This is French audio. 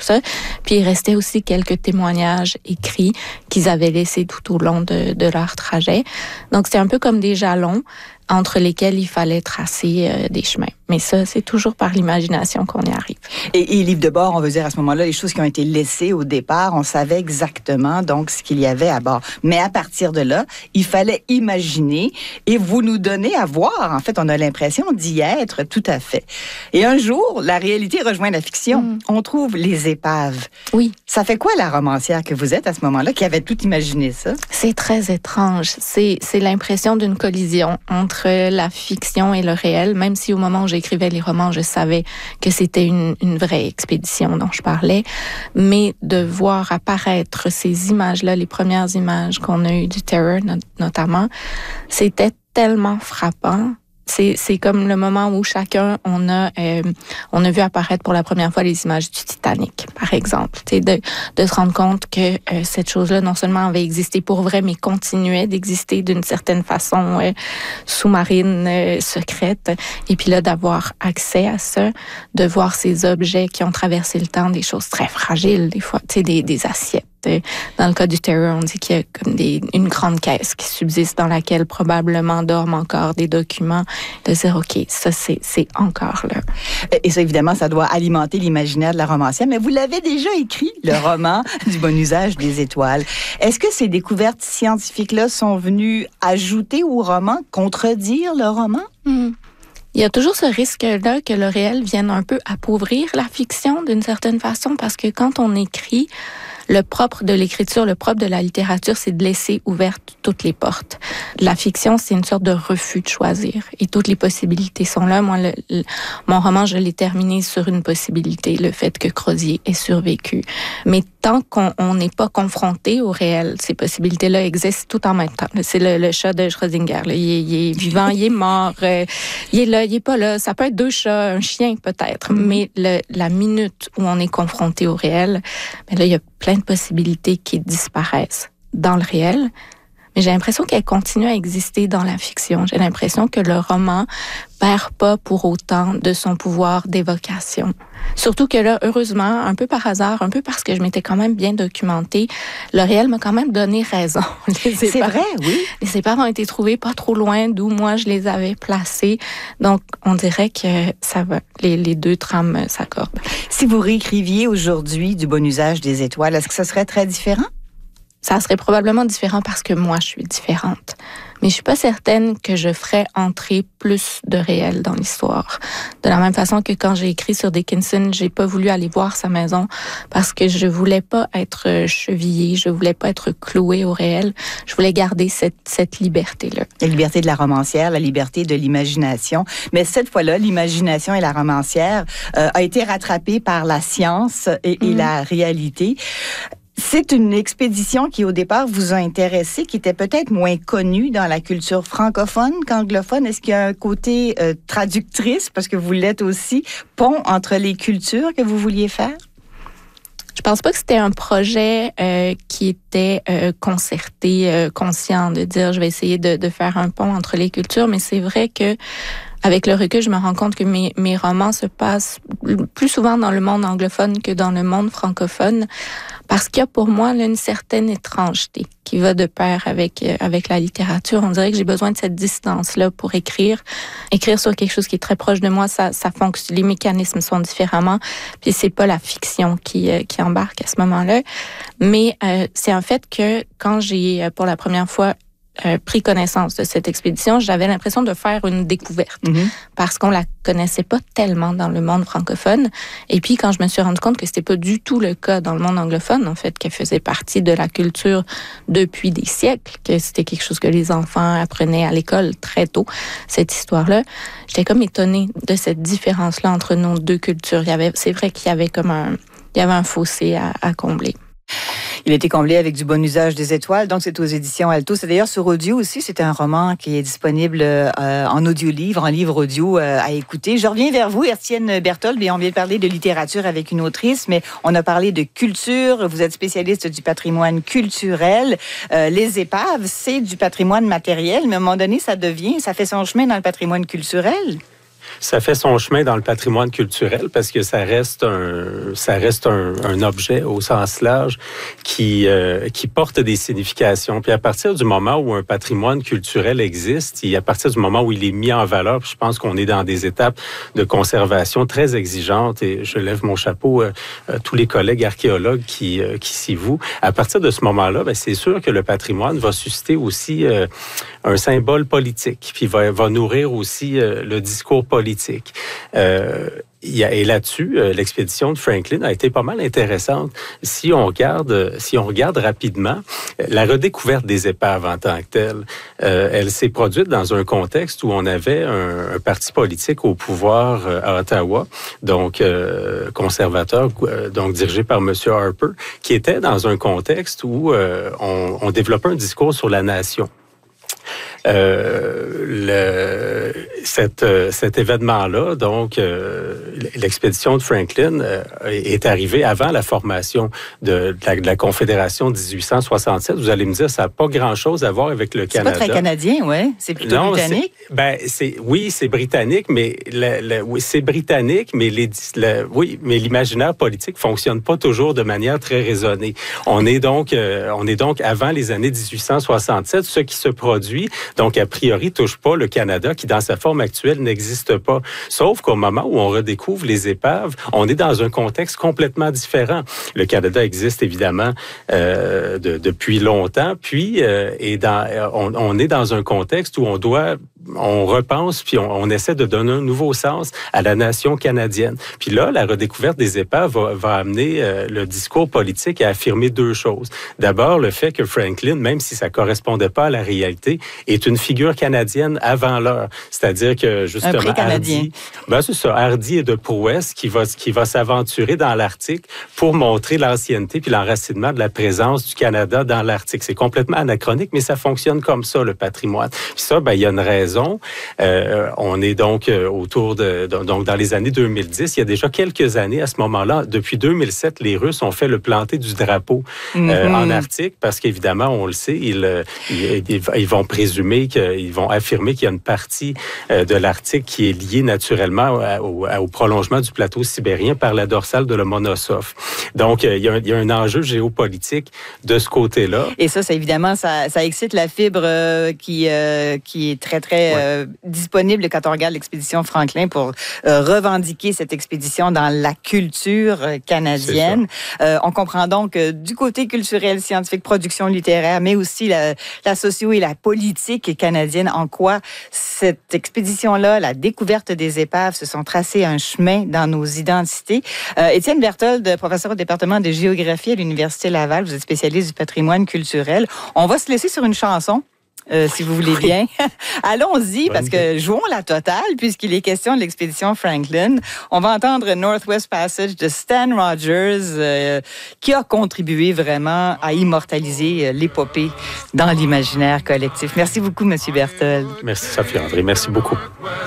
ça. Puis il restait aussi quelques témoignages écrits qu'ils avaient laissés tout au long de leur trajet. Donc c'est un peu comme des jalons entre lesquels il fallait tracer des chemins. Mais ça, c'est toujours par l'imagination qu'on y arrive. Et livre de bord, on veut dire à ce moment-là, les choses qui ont été laissées au départ, on savait exactement donc ce qu'il y avait à bord. Mais à partir de là, il fallait imaginer et vous nous donnez à voir. En fait, on a l'impression d'y être tout à fait. Et un jour, la réalité rejoint la fiction. On trouve les épaves. Oui. Ça fait quoi la romancière que vous êtes à ce moment-là, qui avait tout imaginé ça? C'est très étrange. C'est l'impression d'une collision entre la fiction et le réel, même si au moment où j'écrivais les romans, je savais que c'était une vraie expédition dont je parlais. Mais de voir apparaître ces images-là, les premières images qu'on a eues du Terror notamment, c'était tellement frappant. C'est comme le moment où chacun, on a vu apparaître pour la première fois les images du Titanic, par exemple. De se rendre compte que cette chose-là, non seulement avait existé pour vrai, mais continuait d'exister d'une certaine façon sous-marine, secrète. Et puis là, d'avoir accès à ça, de voir ces objets qui ont traversé le temps, des choses très fragiles, des fois, des assiettes. Dans le cas du Terror, on dit qu'il y a comme une grande caisse qui subsiste dans laquelle probablement dorment encore des documents. De dire, OK, ça, c'est encore là. Et ça, évidemment, ça doit alimenter l'imaginaire de la romancière. Mais vous l'avez déjà écrit, le roman du bon usage des étoiles. Est-ce que ces découvertes scientifiques-là sont venues ajouter au roman, contredire le roman? Il y a toujours ce risque-là que le réel vienne un peu appauvrir la fiction d'une certaine façon, parce que quand on écrit, le propre de l'écriture, le propre de la littérature, c'est de laisser ouvertes toutes les portes. La fiction, c'est une sorte de refus de choisir. Et toutes les possibilités sont là. Moi, mon roman, je l'ai terminé sur une possibilité, le fait que Crozier ait survécu. Mais tant qu'on n'est pas confronté au réel, ces possibilités-là existent tout en même temps. C'est le chat de Schrödinger. Là. Il est vivant, il est mort, il est là, il est pas là. Ça peut être deux chats, un chien peut-être. Mais la minute où on est confronté au réel, ben là, il y a plein de possibilités qui disparaissent dans le réel, mais j'ai l'impression qu'elles continuent à exister dans la fiction. J'ai l'impression que le roman perd pas pour autant de son pouvoir d'évocation. Surtout que là, heureusement, un peu par hasard, un peu parce que je m'étais quand même bien documentée, le réel m'a quand même donné raison. C'est vrai, oui. Les épaves ont été trouvées pas trop loin d'où moi je les avais placées. Donc, on dirait que ça va. Les deux trames s'accordent. Si vous réécriviez aujourd'hui du bon usage des étoiles, est-ce que ça serait très différent? Ça serait probablement différent parce que moi, je suis différente. Mais je suis pas certaine que je ferais entrer plus de réel dans l'histoire. De la même façon que quand j'ai écrit sur Dickinson, j'ai pas voulu aller voir sa maison parce que je voulais pas être chevillée, je voulais pas être clouée au réel. Je voulais garder cette liberté-là. La liberté de la romancière, la liberté de l'imagination. Mais cette fois-là, l'imagination et la romancière a été rattrapée par la science et la réalité. C'est une expédition qui, au départ, vous a intéressé, qui était peut-être moins connue dans la culture francophone qu'anglophone. Est-ce qu'il y a un côté traductrice, parce que vous l'êtes aussi, pont entre les cultures que vous vouliez faire? Je pense pas que c'était un projet qui était concerté, conscient, de dire je vais essayer de faire un pont entre les cultures, mais c'est vrai que avec le recul, je me rends compte que mes romans se passent plus souvent dans le monde anglophone que dans le monde francophone, parce qu'il y a pour moi là, une certaine étrangeté qui va de pair avec la littérature. On dirait que j'ai besoin de cette distance-là pour écrire sur quelque chose qui est très proche de moi. Ça fonctionne, les mécanismes sont différemment, puis c'est pas la fiction qui embarque à ce moment-là. Mais c'est en fait que quand j'ai pour la première fois pris connaissance de cette expédition, j'avais l'impression de faire une découverte parce qu'on la connaissait pas tellement dans le monde francophone. Et puis, quand je me suis rendu compte que c'était pas du tout le cas dans le monde anglophone, en fait, qu'elle faisait partie de la culture depuis des siècles, que c'était quelque chose que les enfants apprenaient à l'école très tôt, cette histoire-là, j'étais comme étonnée de cette différence-là entre nos deux cultures. C'est vrai qu'il y avait un fossé à combler. Il a été comblé avec du bon usage des étoiles, donc c'est aux éditions Alto. C'est d'ailleurs sur audio aussi, c'est un roman qui est disponible en audio-livre, en livre audio à écouter. Je reviens vers vous, Étienne Berthold, bien, on vient de parler de littérature avec une autrice, mais on a parlé de culture, vous êtes spécialiste du patrimoine culturel. Les épaves, c'est du patrimoine matériel, mais à un moment donné, ça fait son chemin dans le patrimoine culturel. Ça fait son chemin dans le patrimoine culturel parce que ça reste un objet au sens large qui porte des significations. Puis à partir du moment où un patrimoine culturel existe, et à partir du moment où il est mis en valeur, je pense qu'on est dans des étapes de conservation très exigeantes et je lève mon chapeau à tous les collègues archéologues qui s'y vouent. À partir de ce moment-là, c'est sûr que le patrimoine va susciter aussi un symbole politique, puis va nourrir aussi le discours politique. Et là-dessus, l'expédition de Franklin a été pas mal intéressante. Si on regarde rapidement, la redécouverte des épaves en tant que telle, elle s'est produite dans un contexte où on avait un parti politique au pouvoir à Ottawa, donc conservateur, donc dirigé par M. Harper, qui était dans un contexte où on développait un discours sur la nation. Cet événement-là, donc l'expédition de Franklin est arrivée avant la formation de la Confédération de 1867. Vous allez me dire, ça n'a pas grand-chose à voir avec le Canada. C'est pas très canadien, ouais. C'est plutôt britannique. C'est britannique, mais c'est britannique, mais mais l'imaginaire politique fonctionne pas toujours de manière très raisonnée. On est donc avant les années 1867, ce qui se produit. Donc, a priori, touche pas le Canada qui, dans sa forme actuelle, n'existe pas. Sauf qu'au moment où on redécouvre les épaves, on est dans un contexte complètement différent. Le Canada existe évidemment depuis longtemps, puis on est dans un contexte où on repense, puis on essaie de donner un nouveau sens à la nation canadienne. Puis là, la redécouverte des épaves va amener le discours politique à affirmer deux choses. D'abord, le fait que Franklin, même si ça correspondait pas à la réalité, est une figure canadienne avant l'heure. C'est-à-dire que, justement, Hardy, c'est ça, Hardy est de prouesse qui va s'aventurer dans l'Arctique pour montrer l'ancienneté puis l'enracinement de la présence du Canada dans l'Arctique. C'est complètement anachronique, mais ça fonctionne comme ça, le patrimoine. Puis ça, il y a une raison. On est donc donc dans les années 2010. Il y a déjà quelques années, à ce moment-là, depuis 2007, les Russes ont fait le planter du drapeau en Arctique parce qu'évidemment, on le sait, ils vont présumer qu'ils vont affirmer qu'il y a une partie de l'Arctique qui est liée naturellement au prolongement du plateau sibérien par la dorsale de Lomonosov. Donc, il y a un enjeu géopolitique de ce côté-là. Et ça évidemment, ça excite la fibre qui est très, très disponible quand on regarde l'expédition Franklin pour revendiquer cette expédition dans la culture canadienne. On comprend donc du côté culturel, scientifique, production littéraire, mais aussi la socio et la politique canadienne, en quoi cette expédition-là, la découverte des épaves, se sont tracés un chemin dans nos identités. Étienne Berthold, professeur au département de géographie à l'Université Laval, vous êtes spécialiste du patrimoine culturel. On va se laisser sur une chanson. Si vous voulez bien. Allons-y, parce que jouons la totale, puisqu'il est question de l'expédition Franklin. On va entendre Northwest Passage de Stan Rogers, qui a contribué vraiment à immortaliser l'épopée dans l'imaginaire collectif. Merci beaucoup, M. Berthold. Merci, Sophie André. Merci beaucoup.